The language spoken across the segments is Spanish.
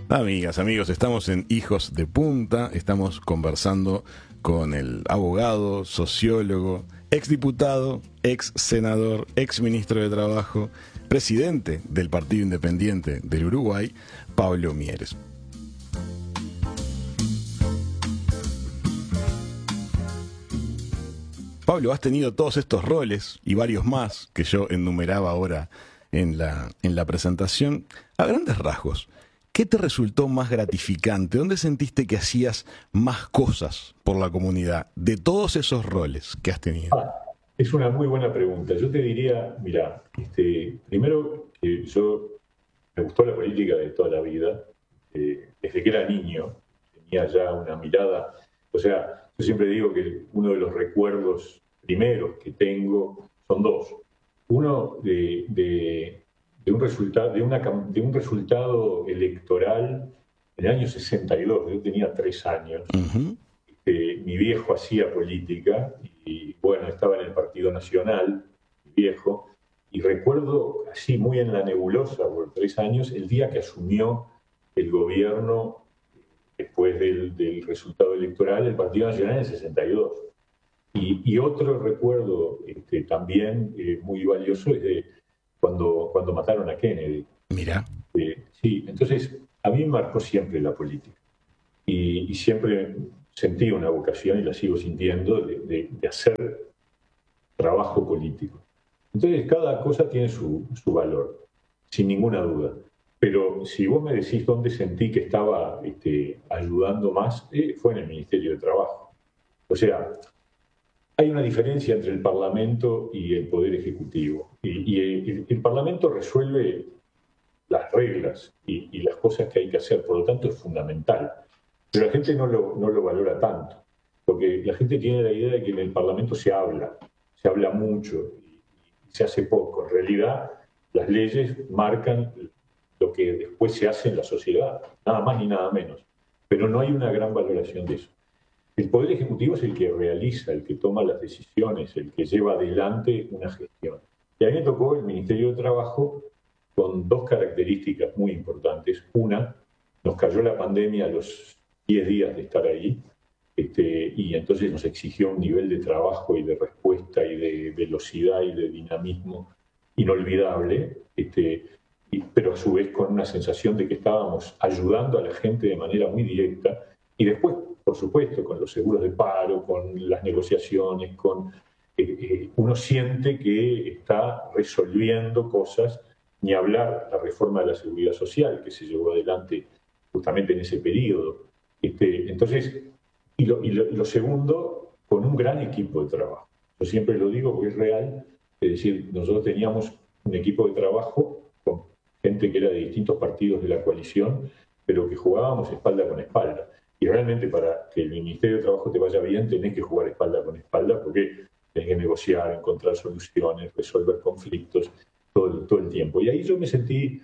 Amigas, amigos, estamos en Hijos de Punta, estamos conversando con el abogado, sociólogo, exdiputado, ex senador, ex ministro de Trabajo, presidente del Partido Independiente del Uruguay, Pablo Mieres. Pablo, has tenido todos estos roles y varios más que yo enumeraba ahora en la presentación. A grandes rasgos, ¿qué te resultó más gratificante? ¿Dónde sentiste que hacías más cosas por la comunidad de todos esos roles que has tenido? Es una muy buena pregunta. Yo te diría, mira, primero que yo me gustó la política de toda la vida, desde que era niño, tenía ya una mirada, o sea, yo siempre digo que uno de los recuerdos primeros que tengo son dos. Uno de un resultado electoral en el año 62, yo tenía 3 años. Uh-huh. Mi viejo hacía política y bueno, estaba en el Partido Nacional, mi viejo, y recuerdo así muy en la nebulosa por 3 años el día que asumió el gobierno después del resultado electoral el Partido Nacional en el 62. Y otro recuerdo también muy valioso es de cuando mataron a Kennedy. Mira. Sí, entonces a mí me marcó siempre la política y siempre sentí una vocación y la sigo sintiendo de hacer trabajo político. Entonces cada cosa tiene su valor, sin ninguna duda. Pero si vos me decís dónde sentí que estaba ayudando más, fue en el Ministerio de Trabajo. O sea, hay una diferencia entre el Parlamento y el Poder Ejecutivo. Y el Parlamento resuelve las reglas y las cosas que hay que hacer, por lo tanto es fundamental. Pero la gente no lo valora tanto, porque la gente tiene la idea de que en el Parlamento se habla mucho y se hace poco. En realidad, las leyes marcan lo que después se hace en la sociedad, nada más ni nada menos. Pero no hay una gran valoración de eso. El Poder Ejecutivo es el que realiza, el que toma las decisiones, el que lleva adelante una gestión. Y a mí me tocó el Ministerio de Trabajo con 2 características muy importantes. Una, nos cayó la pandemia a los 10 días de estar ahí, y entonces nos exigió un nivel de trabajo y de respuesta y de velocidad y de dinamismo inolvidable, pero a su vez con una sensación de que estábamos ayudando a la gente de manera muy directa. Y después, por supuesto, con los seguros de paro, con las negociaciones, uno siente que está resolviendo cosas, ni hablar la reforma de la seguridad social que se llevó adelante justamente en ese periodo. Entonces, y lo segundo, con un gran equipo de trabajo. Yo siempre lo digo porque es real, es decir, nosotros teníamos un equipo de trabajo con gente que era de distintos partidos de la coalición, pero que jugábamos espalda con espalda. Y realmente para que el Ministerio de Trabajo te vaya bien, tenés que jugar espalda con espalda porque tenés que negociar, encontrar soluciones, resolver conflictos todo el tiempo. Y ahí yo me sentí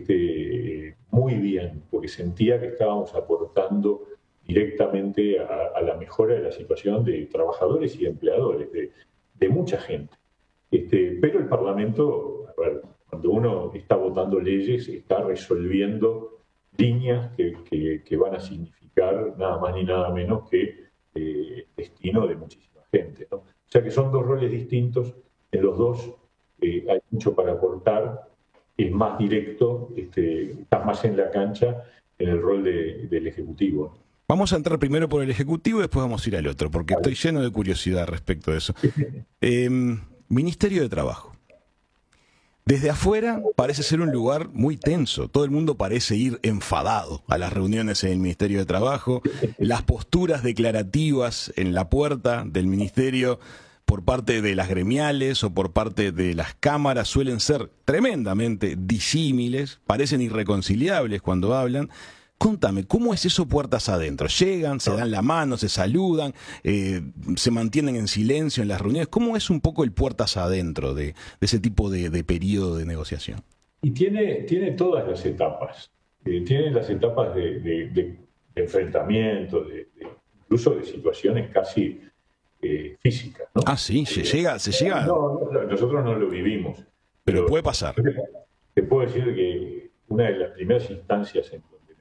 muy bien, porque sentía que estábamos aportando directamente a la mejora de la situación de trabajadores y empleadores, de mucha gente. Pero el Parlamento, a ver, cuando uno está votando leyes, está resolviendo líneas que van a significar nada más ni nada menos que el destino de muchísima gente, ¿no? O sea que son 2 roles distintos, en los 2 hay mucho para aportar, es más directo, estás más en la cancha en el rol del Ejecutivo. Vamos a entrar primero por el Ejecutivo y después vamos a ir al otro, porque estoy lleno de curiosidad respecto a eso. Ministerio de Trabajo. Desde afuera parece ser un lugar muy tenso. Todo el mundo parece ir enfadado a las reuniones en el Ministerio de Trabajo. Las posturas declarativas en la puerta del Ministerio por parte de las gremiales o por parte de las cámaras suelen ser tremendamente disímiles, parecen irreconciliables cuando hablan. Contame, ¿cómo es eso puertas adentro? ¿Llegan, se dan la mano, se saludan, se mantienen en silencio en las reuniones? ¿Cómo es un poco el puertas adentro de ese tipo de periodo de negociación? Y tiene todas las etapas. Tiene las etapas de enfrentamiento, incluso de situaciones casi físicas, ¿no? Ah, sí, se llega. No, nosotros no lo vivimos. Pero puede pasar. Te puedo decir que una de las primeras instancias en donde me tocó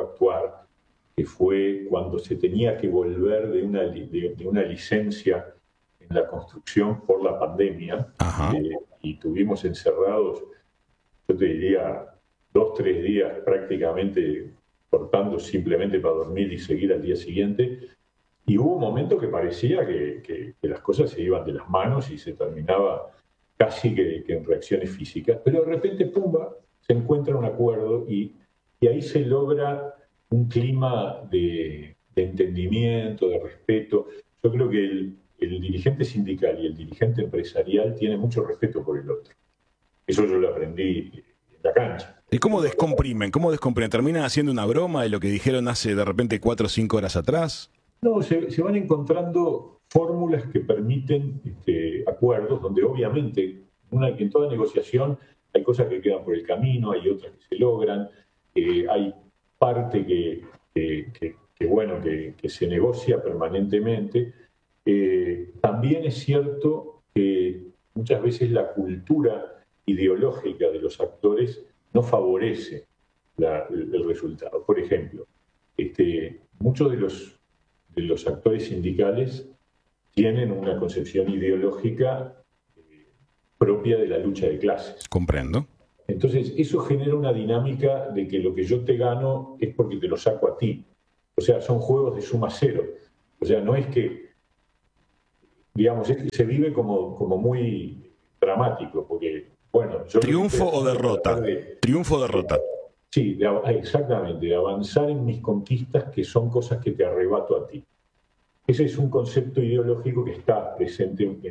actuar, que fue cuando se tenía que volver de una licencia en la construcción por la pandemia, y tuvimos encerrados, yo te diría, 2-3 días prácticamente cortando simplemente para dormir y seguir al día siguiente. Y hubo un momento que parecía que las cosas se iban de las manos y se terminaba casi que en reacciones físicas. Pero de repente, pumba, se encuentra un acuerdo y ahí se logra un clima de entendimiento, de respeto. Yo creo que el dirigente sindical y el dirigente empresarial tienen mucho respeto por el otro. Eso yo lo aprendí en la cancha. ¿Y cómo descomprimen? ¿Cómo descomprimen? ¿Terminan haciendo una broma de lo que dijeron hace de repente 4 o 5 horas atrás? No, se van encontrando fórmulas que permiten acuerdos donde obviamente en toda negociación hay cosas que quedan por el camino, hay otras que se logran, hay parte que se negocia permanentemente. También es cierto que muchas veces la cultura ideológica de los actores no favorece el resultado. Por ejemplo, muchos de los actores sindicales tienen una concepción ideológica propia de la lucha de clases. Comprendo. Entonces, eso genera una dinámica de que lo que yo te gano es porque te lo saco a ti. O sea, son juegos de suma cero. O sea, no es que, digamos, es que se vive como muy dramático, porque, bueno... ¿Triunfo o derrota? Triunfo o derrota. Sí, exactamente, de avanzar en mis conquistas, que son cosas que te arrebato a ti. Ese es un concepto ideológico que está presente en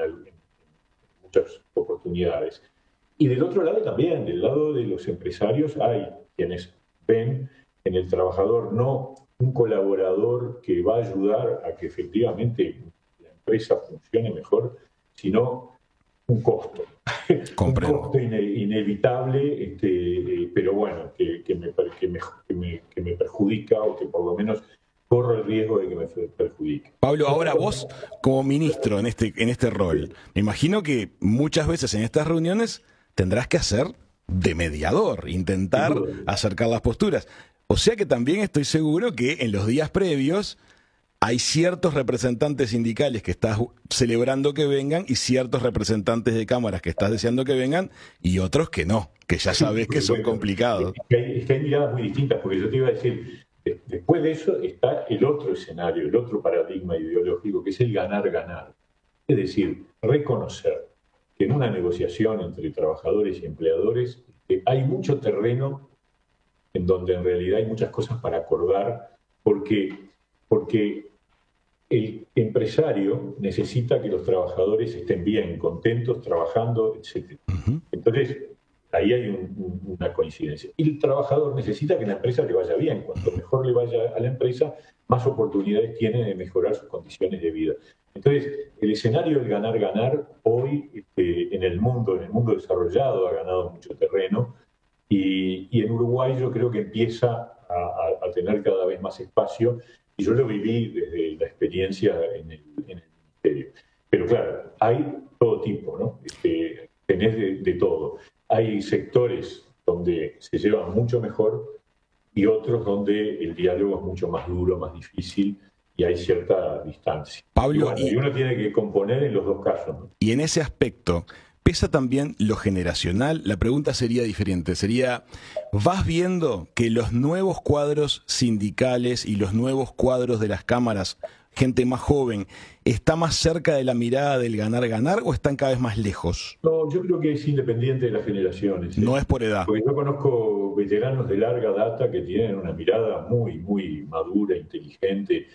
muchas oportunidades. Y del otro lado también, del lado de los empresarios, hay quienes ven en el trabajador no un colaborador que va a ayudar a que efectivamente la empresa funcione mejor, sino un costo. Comprendo. Un costo inevitable, pero bueno, que me perjudica, o que por lo menos corre el riesgo de que me perjudique. Pablo, ahora vos, como ministro en este rol, me imagino que muchas veces en estas reuniones tendrás que hacer de mediador, intentar acercar las posturas. O sea que también estoy seguro que en los días previos hay ciertos representantes sindicales que estás celebrando que vengan y ciertos representantes de cámaras que estás deseando que vengan y otros que no, que ya sabes que son complicados. Es que hay miradas muy distintas, porque yo te iba a decir, después de eso está el otro escenario, el otro paradigma ideológico, que es el ganar-ganar. Es decir, reconocer que en una negociación entre trabajadores y empleadores hay mucho terreno en donde en realidad hay muchas cosas para acordar, porque el empresario necesita que los trabajadores estén bien, contentos, trabajando, etc. Entonces, ahí hay una coincidencia. Y el trabajador necesita que la empresa le vaya bien. Cuanto mejor le vaya a la empresa, más oportunidades tiene de mejorar sus condiciones de vida. Entonces, el escenario del ganar-ganar hoy en el mundo desarrollado ha ganado mucho terreno, y en Uruguay yo creo que empieza a tener cada vez más espacio, y yo lo viví desde la experiencia en el ministerio. Pero claro, hay todo tipo, ¿no? Tenés de todo. Hay sectores donde se llevan mucho mejor y otros donde el diálogo es mucho más duro, más difícil, y hay cierta distancia. Pablo, y uno tiene que componer en los dos casos, ¿no? Y en ese aspecto, ¿pesa también lo generacional? La pregunta sería diferente. ¿Vas viendo que los nuevos cuadros sindicales y los nuevos cuadros de las cámaras, gente más joven, está más cerca de la mirada del ganar-ganar o están cada vez más lejos? No, yo creo que es independiente de las generaciones. No es por edad. Porque yo conozco veteranos de larga data que tienen una mirada muy, muy madura, inteligente,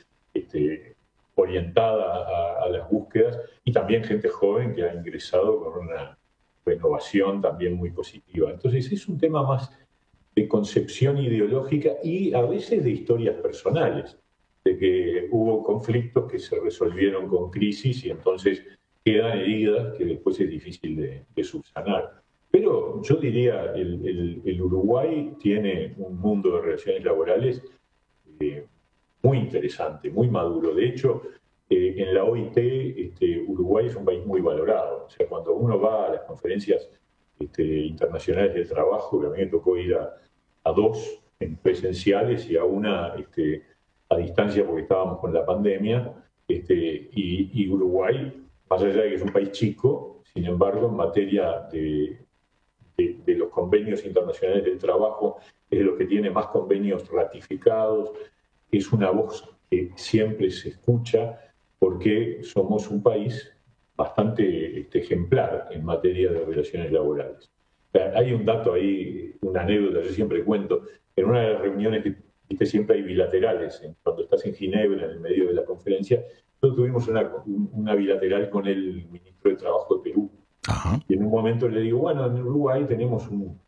orientada a las búsquedas, y también gente joven que ha ingresado con una renovación también muy positiva. Entonces es un tema más de concepción ideológica y a veces de historias personales, de que hubo conflictos que se resolvieron con crisis y entonces quedan heridas que después es difícil de subsanar. Pero yo diría, el Uruguay tiene un mundo de relaciones laborales muy interesante, muy maduro. De hecho, en la OIT, Uruguay es un país muy valorado. O sea, cuando uno va a las conferencias internacionales del trabajo, que a mí me tocó ir a 2, en presenciales y a una a distancia porque estábamos con la pandemia. Y Uruguay, más allá de que es un país chico, sin embargo, en materia de los convenios internacionales del trabajo, es de los que tiene más convenios ratificados, es una voz que siempre se escucha porque somos un país bastante ejemplar en materia de relaciones laborales. Hay un dato ahí, una anécdota, yo siempre cuento, en una de las reuniones que siempre hay bilaterales, cuando estás en Ginebra, en el medio de la conferencia, nosotros tuvimos una bilateral con el ministro de Trabajo de Perú. Ajá. Y en un momento le digo, bueno, en Uruguay tenemos un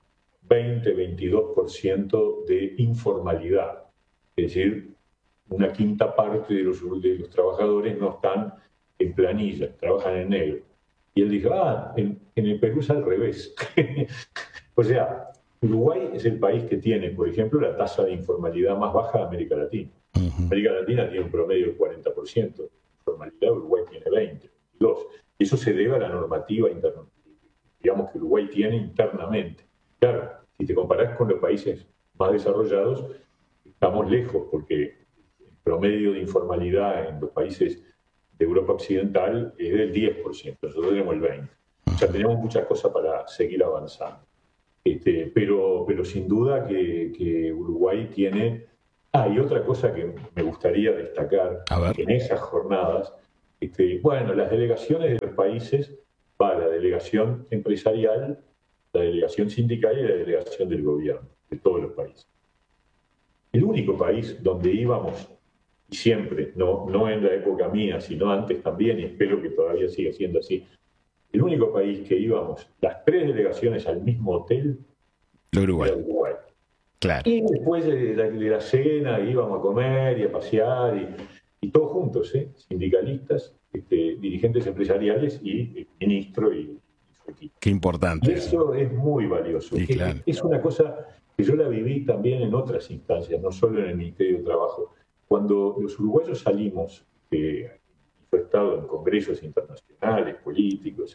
20-22% de informalidad, es decir, una quinta parte de los trabajadores no están en planilla, trabajan en negro. Y él dijo, en el Perú es al revés. O sea, Uruguay es el país que tiene, por ejemplo, la tasa de informalidad más baja de América Latina. América Latina tiene un promedio del 40%, de informalidad Uruguay tiene 20, 22%. Y eso se debe a la normativa interna, digamos, que Uruguay tiene internamente. Claro, si te comparás con los países más desarrollados, estamos lejos, porque el promedio de informalidad en los países de Europa Occidental es del 10%, nosotros tenemos el 20%. O sea, tenemos muchas cosas para seguir avanzando. Pero sin duda que Uruguay tiene... y otra cosa que me gustaría destacar en esas jornadas, bueno, las delegaciones de los países, va la delegación empresarial, la delegación sindical y la delegación del gobierno, de todos los países. El único país donde íbamos, y siempre, no en la época mía, sino antes también, y espero que todavía siga siendo así, el único país que íbamos, las 3 delegaciones al mismo hotel, Uruguay. Era Uruguay. Claro. Y después de la cena íbamos a comer y a pasear, y todos juntos, sindicalistas, dirigentes empresariales y el ministro y su equipo. Qué importante. Y eso es muy valioso. Sí, claro. Es una cosa que yo la viví también en otras instancias, no solo en el Ministerio de Trabajo. Cuando los uruguayos salimos, yo he estado en congresos internacionales, políticos,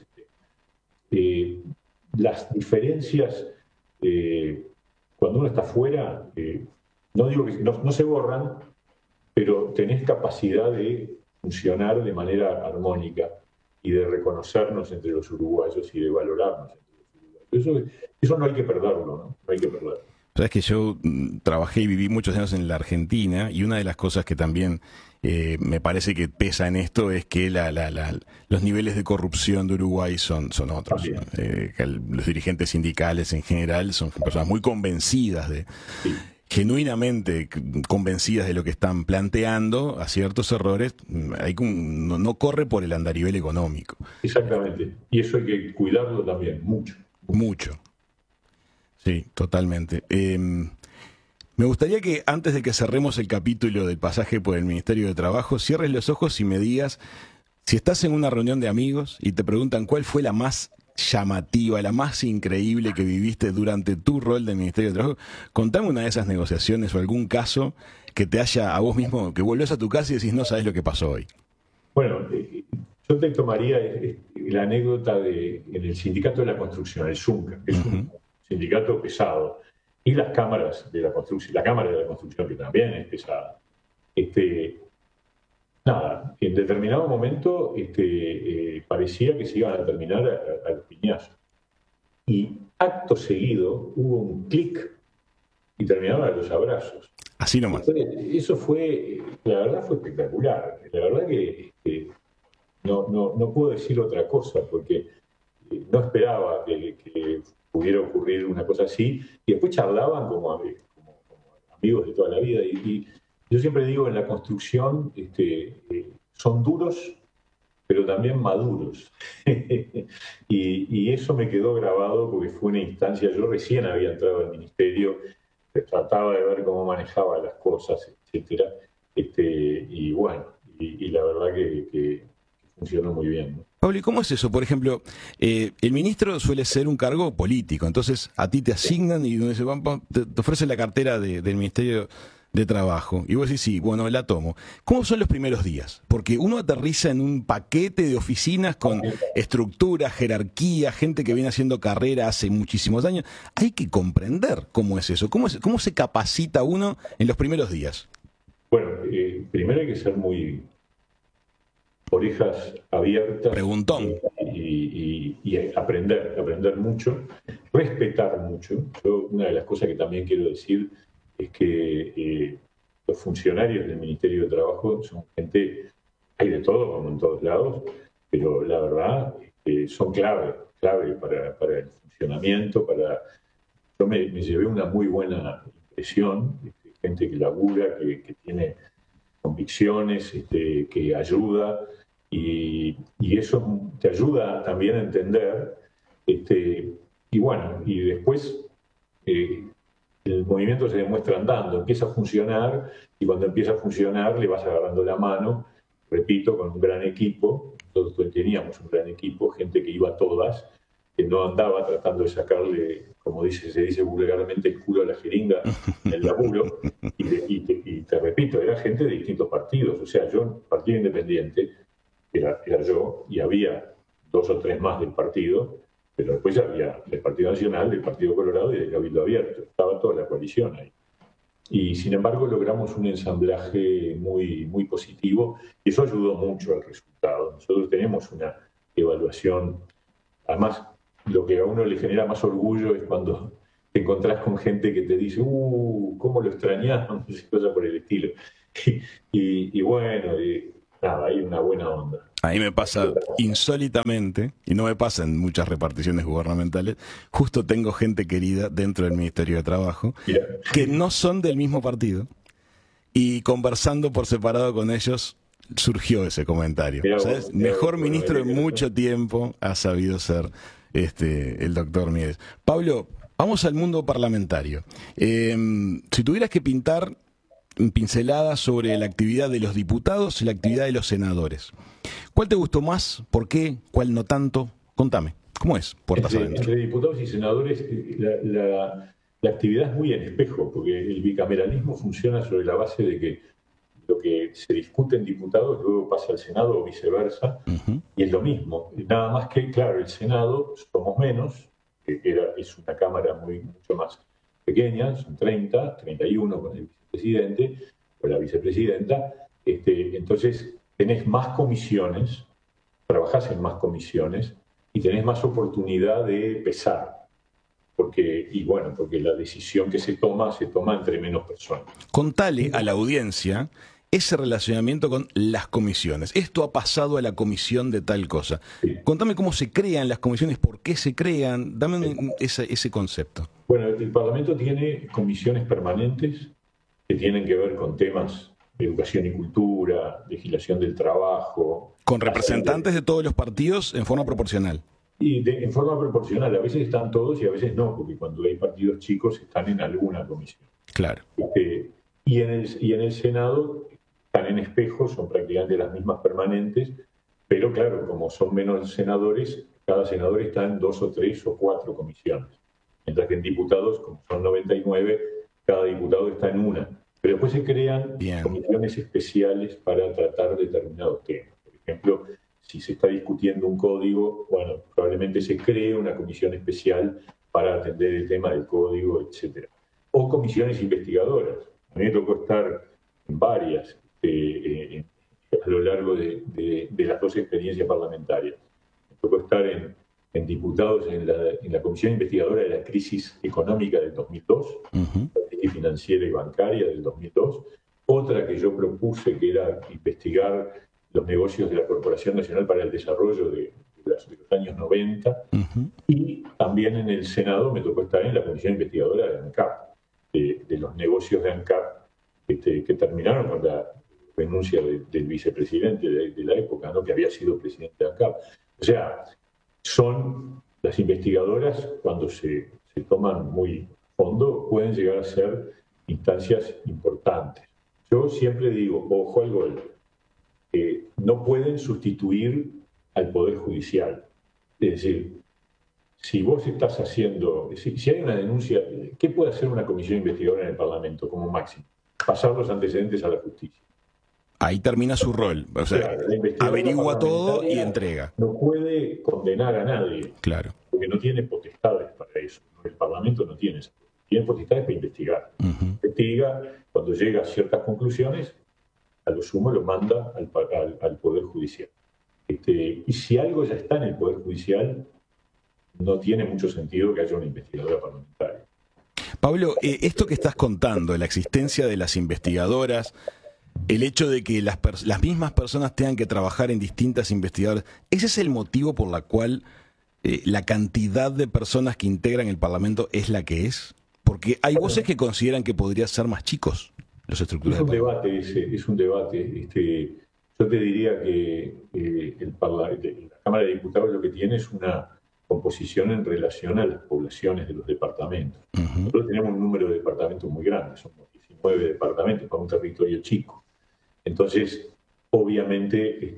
las diferencias, cuando uno está afuera, no digo que no se borran, pero tenés capacidad de funcionar de manera armónica y de reconocernos entre los uruguayos y de valorarnos entre los uruguayos. Eso no hay que perderlo, ¿no? No hay que perderlo. Sabes que yo trabajé y viví muchos años en la Argentina, y una de las cosas que también me parece que pesa en esto es que los niveles de corrupción de Uruguay son otros. Los dirigentes sindicales en general son personas muy convencidas genuinamente convencidas de lo que están planteando. A ciertos errores no corre por el andarivel económico. Exactamente, y eso hay que cuidarlo también, mucho. Sí, totalmente. Me gustaría que antes de que cerremos el capítulo del pasaje por el Ministerio de Trabajo, cierres los ojos y me digas, si estás en una reunión de amigos y te preguntan cuál fue la más llamativa, la más increíble que viviste durante tu rol del Ministerio de Trabajo, contame una de esas negociaciones o algún caso que te haya a vos mismo, que volvés a tu casa y decís, no sabes lo que pasó hoy. Bueno, yo te tomaría la anécdota en el sindicato de la construcción, el SUNCA, que es un sindicato pesado, y las cámaras de la construcción, la Cámara de la Construcción, que también es pesada. Nada, en determinado momento parecía que se iban a terminar a los piñazos. Y acto seguido hubo un clic y terminaron a los abrazos. Así nomás. Eso fue, la verdad fue espectacular. La verdad que no puedo decir otra cosa, porque no esperaba que pudiera ocurrir una cosa así. Y después charlaban como amigos de toda la vida. Y yo siempre digo, en la construcción son duros, pero también maduros. y eso me quedó grabado porque fue una instancia, yo recién había entrado al ministerio, trataba de ver cómo manejaba las cosas, etcétera, y bueno, y la verdad que funcionó muy bien, ¿no? Pablo, ¿y cómo es eso? Por ejemplo, el ministro suele ser un cargo político, entonces a ti te asignan y te ofrecen la cartera del Ministerio de trabajo, y vos decís, sí, bueno, la tomo. ¿Cómo son los primeros días? Porque uno aterriza en un paquete de oficinas con estructura, jerarquía, gente que viene haciendo carrera hace muchísimos años. Hay que comprender cómo es eso, cómo se capacita uno en los primeros días. Bueno, primero hay que ser muy orejas abiertas. Preguntón. Y aprender mucho, respetar mucho. Yo, una de las cosas que también quiero decir es que los funcionarios del Ministerio de Trabajo son gente, hay de todo, como en todos lados, pero la verdad son clave para el funcionamiento. Yo me llevé una muy buena impresión, gente que labura, que tiene convicciones, que ayuda, y eso te ayuda también a entender, y bueno, y después el movimiento se demuestra andando, empieza a funcionar, y cuando empieza a funcionar le vas agarrando la mano, repito, con un gran equipo. Nosotros teníamos un gran equipo, gente que iba a todas, que no andaba tratando de sacarle, como se dice vulgarmente, el culo a la jeringa en el laburo, y te repito, era gente de distintos partidos. O sea, yo, Partido Independiente, era yo, y había 2 o 3 más del partido, pero después había del Partido Nacional, del Partido Colorado y del Cabildo Abierto. Estaba toda la coalición ahí. Y sin embargo logramos un ensamblaje muy, muy positivo, y eso ayudó mucho al resultado. Nosotros tenemos una evaluación, además lo que a uno le genera más orgullo es cuando te encontrás con gente que te dice, cómo lo extrañamos, y cosas por el estilo. Y bueno, nada, hay una buena onda. A mí me pasa insólitamente, y no me pasa en muchas reparticiones gubernamentales, justo tengo gente querida dentro del Ministerio de Trabajo, que no son del mismo partido, y conversando por separado con ellos surgió ese comentario. ¿Sabes? Mejor ministro en mucho tiempo ha sabido ser el doctor Miedes. Pablo, vamos al mundo parlamentario. Si tuvieras que pintar pinceladas sobre la actividad de los diputados y la actividad de los senadores, ¿cuál te gustó más? ¿Por qué? ¿Cuál no tanto? Contame, ¿cómo es puertas adentro? Entre diputados y senadores, la actividad es muy en espejo, porque el bicameralismo funciona sobre la base de que lo que se discute en diputados luego pasa al Senado o viceversa, y es lo mismo. Nada más que, claro, el Senado somos menos, es una Cámara mucho más pequeña, son 31 con el vicepresidente o la vicepresidenta, entonces tenés más comisiones, trabajás en más comisiones y tenés más oportunidad de pesar, porque la decisión que se toma entre menos personas. Contale a la audiencia ese relacionamiento con las comisiones. Esto ha pasado a la comisión de tal cosa. Sí. Contame cómo se crean las comisiones, por qué se crean, dame ese concepto. Bueno, el Parlamento tiene comisiones permanentes que tienen que ver con temas de educación y cultura, legislación del trabajo. Con representantes de todos los partidos en forma proporcional. Y en forma proporcional, a veces están todos y a veces no, porque cuando hay partidos chicos están en alguna comisión. Claro. Y en el Senado están en espejo, son prácticamente las mismas permanentes, pero claro, como son menos senadores, cada senador está en 2 o 3 o 4 comisiones. Mientras que en diputados, como son 99, cada diputado está en una. Pero después se crean comisiones especiales para tratar determinados temas. Por ejemplo, si se está discutiendo un código, bueno, probablemente se cree una comisión especial para atender el tema del código, etc. O comisiones investigadoras. A mí me tocó estar en varias a lo largo de las 2 experiencias parlamentarias. Me tocó estar en diputados en la comisión investigadora de la crisis económica del 2002, la crisis financiera y bancaria del 2002. Otra que yo propuse, que era investigar los negocios de la Corporación Nacional para el Desarrollo de los años 90. Y también en el Senado me tocó estar en la comisión investigadora de ANCAP, de los negocios de ANCAP que terminaron con la renuncia del vicepresidente de la época, ¿no?, que había sido presidente de ANCAP. O sea, son las investigadoras, cuando se toman muy a fondo, pueden llegar a ser instancias importantes. Yo siempre digo, ojo al gol, no pueden sustituir al Poder Judicial. Es decir, si vos estás haciendo, si hay una denuncia, ¿qué puede hacer una comisión investigadora en el Parlamento como máximo? pasar los antecedentes a la justicia. Ahí termina su rol, o sea, Claro, la investigadora averigua todo y parlamentaria entrega. No puede condenar a nadie, Claro. porque no tiene potestades para eso. El Parlamento no tiene eso. Tiene potestades para investigar. Investiga, cuando llega a ciertas conclusiones, a lo sumo lo manda al Poder Judicial. Y si algo ya está en el Poder Judicial, no tiene mucho sentido que haya una investigadora parlamentaria. Pablo, esto que estás contando, la existencia de las investigadoras, el hecho de que las mismas personas tengan que trabajar en distintas investigadoras, ¿ese es el motivo por la cual la cantidad de personas que integran el Parlamento es la que es? Porque hay voces que consideran que podría ser más chicos los estructuras Es un del debate es un debate. Yo te diría que la Cámara de Diputados lo que tiene es una composición en relación a las poblaciones de los departamentos. Nosotros tenemos un número de departamentos muy grande, somos 19 departamentos para un territorio chico. Entonces, obviamente,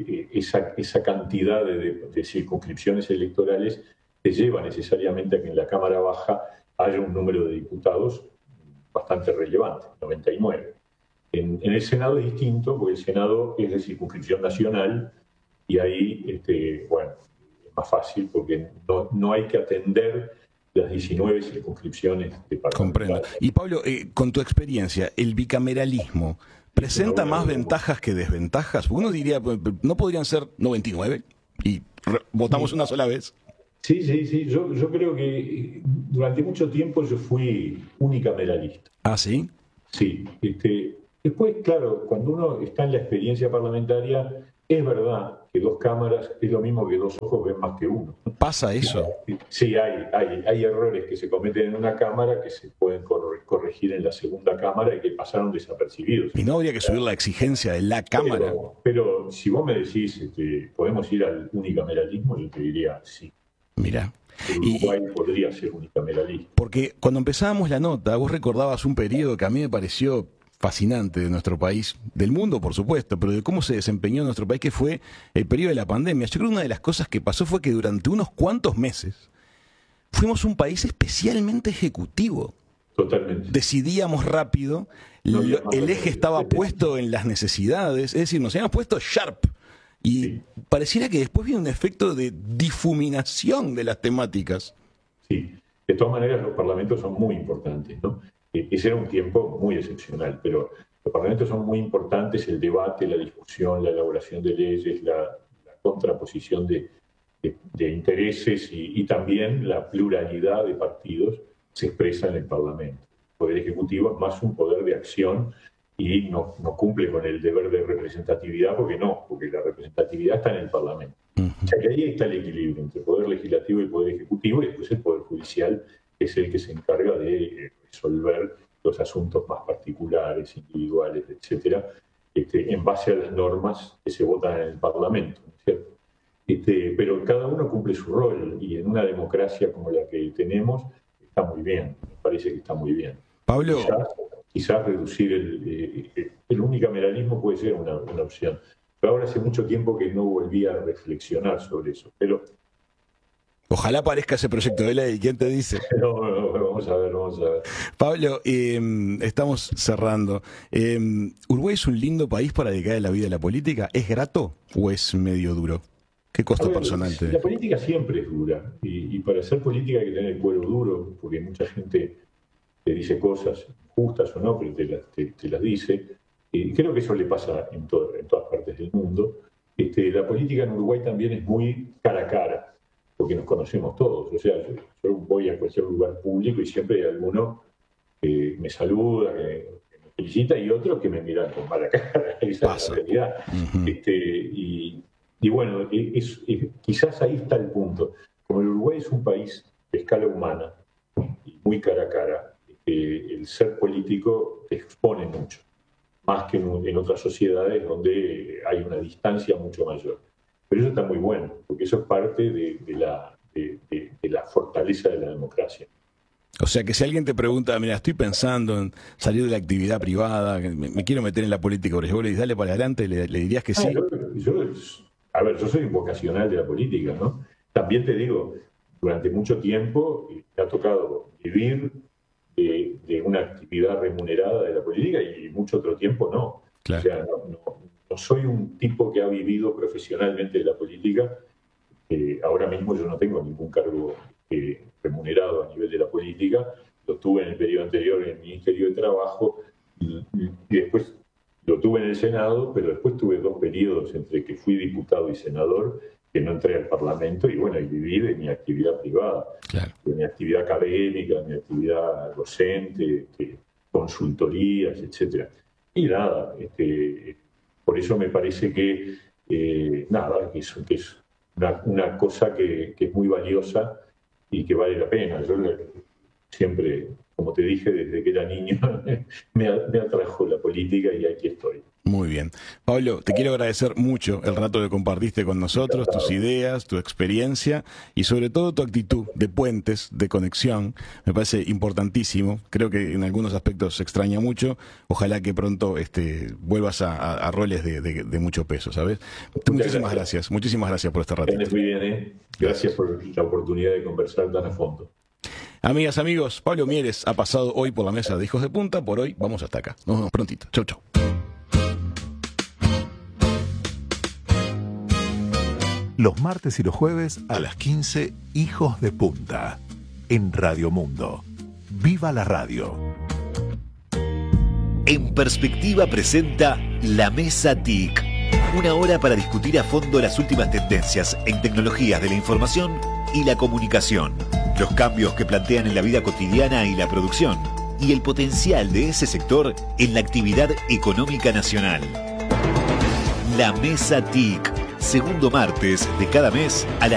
esa cantidad de circunscripciones electorales te lleva necesariamente a que en la Cámara Baja haya un número de diputados bastante relevante, 99. En el Senado es distinto, porque el Senado es de circunscripción nacional y ahí, bueno, es más fácil porque no hay que atender las 19 circunscripciones departamentales. Comprendo. Y Pablo, con tu experiencia, ¿el bicameralismo presenta más ventajas que desventajas? Uno diría, ¿no podrían ser 99 y votamos una sola vez? Sí. Yo creo que durante mucho tiempo yo fui unicameralista. ¿Ah, sí? Sí. Después, claro, cuando uno está en la experiencia parlamentaria, es verdad que dos cámaras es lo mismo que dos ojos ven más que uno. ¿Pasa eso? Sí, hay errores que se cometen en una cámara que se pueden corregir en la segunda cámara y que pasaron desapercibidos. ¿Y no habría que subir la exigencia de la cámara? Pero si vos me decís, ¿podemos ir al unicameralismo? Yo te diría sí. Mira. Uruguay podría ser unicameralista. Porque cuando empezábamos la nota, vos recordabas un periodo que a mí me pareció fascinante de nuestro país, del mundo por supuesto, pero de cómo se desempeñó nuestro país, que fue el periodo de la pandemia. Yo creo que una de las cosas que pasó fue que durante unos cuantos meses fuimos un país especialmente ejecutivo. Totalmente. Decidíamos rápido, el eje estaba puesto en las necesidades, es decir, nos habíamos puesto sharp. Y pareciera que después viene un efecto de difuminación de las temáticas. Sí, de todas maneras los parlamentos son muy importantes, ¿no? Ese era un tiempo muy excepcional, pero los parlamentos son muy importantes, el debate, la discusión, la elaboración de leyes, la contraposición de intereses y también la pluralidad de partidos se expresa en el Parlamento. El Poder Ejecutivo es más un poder de acción y no cumple con el deber de representatividad porque la representatividad está en el Parlamento. O sea que ahí está el equilibrio entre el Poder Legislativo y el Poder Ejecutivo, y después el Poder Judicial es el que se encarga de resolver los asuntos más particulares, individuales, etcétera, en base a las normas que se votan en el Parlamento, ¿no es cierto? Pero cada uno cumple su rol y en una democracia como la que tenemos está muy bien, me parece que está muy bien. Pablo, quizás reducir el unicameralismo puede ser una opción. Pero ahora hace mucho tiempo que no volví a reflexionar sobre eso. Pero ojalá aparezca ese proyecto de ley. ¿Quién te dice? No, vamos a ver. Pablo, estamos cerrando. ¿Uruguay es un lindo país para dedicar la vida a la política? ¿Es grato o es medio duro? ¿Qué costo personal te... La política siempre es dura. Y para hacer política hay que tener el cuero duro, porque mucha gente te dice cosas justas o no, pero te las dice. Creo que eso le pasa en todas partes del mundo. La política en Uruguay también es muy cara a cara, porque nos conocemos todos. O sea, yo voy a cualquier lugar público y siempre hay alguno que me saluda, que me felicita, y otros que me miran con mala cara. Esa es la realidad. Y bueno, quizás ahí está el punto. Como el Uruguay es un país de escala humana y muy cara a cara, el ser político te expone mucho, más que en otras sociedades donde hay una distancia mucho mayor. Pero eso está muy bueno, porque eso es parte de la fortaleza de la democracia. O sea que si alguien te pregunta, mira, estoy pensando en salir de la actividad privada, me quiero meter en la política, por ejemplo, y dale para adelante, le dirías que sí. Yo soy vocacional de la política, ¿no? También te digo, durante mucho tiempo me ha tocado vivir de de una actividad remunerada de la política y mucho otro tiempo no. Claro. O sea, no soy un tipo que ha vivido profesionalmente de la política. Ahora mismo yo no tengo ningún cargo remunerado a nivel de la política. Lo tuve en el periodo anterior en el Ministerio de Trabajo y después lo tuve en el Senado, pero después tuve 2 periodos entre que fui diputado y senador, que no entré al Parlamento y bueno, y viví de mi actividad privada, Claro. de mi actividad académica, de mi actividad docente, consultorías, etcétera. Y nada, por eso me parece que que es una cosa que es muy valiosa y que vale la pena. Yo siempre, como te dije, desde que era niño, me atrajo la política y aquí estoy. Muy bien. Pablo, te quiero agradecer mucho el rato que compartiste con nosotros, tus ideas, tu experiencia y sobre todo tu actitud de puentes, de conexión. Me parece importantísimo. Creo que en algunos aspectos se extraña mucho. Ojalá que pronto vuelvas a roles de mucho peso, ¿sabes? Muchísimas gracias por este ratito. Muy bien, Gracias por la oportunidad de conversar tan a fondo. Amigas, amigos, Pablo Mieres ha pasado hoy por la mesa de Hijos de Punta. Por hoy vamos hasta acá. Nos vemos prontito. Chau, chau. Los martes y los jueves a las 15, Hijos de Punta, en Radio Mundo. ¡Viva la radio! En Perspectiva presenta La Mesa TIC. Una hora para discutir a fondo las últimas tendencias en tecnologías de la información y la comunicación, los cambios que plantean en la vida cotidiana y la producción, y el potencial de ese sector en la actividad económica nacional. La Mesa TIC. Segundo martes de cada mes a las